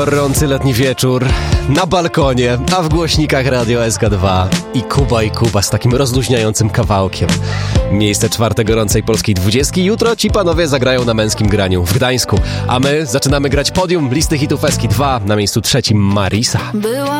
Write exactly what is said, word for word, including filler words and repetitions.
Gorący letni wieczór na balkonie, a w głośnikach Radio S K dwa i Kuba i Kuba z takim rozluźniającym kawałkiem. Miejsce czwarte gorącej polskiej dwudziestki. Jutro ci panowie zagrają na męskim graniu w Gdańsku, a my zaczynamy grać podium listy hitów S K dwa. Na miejscu trzecim Marisa. Była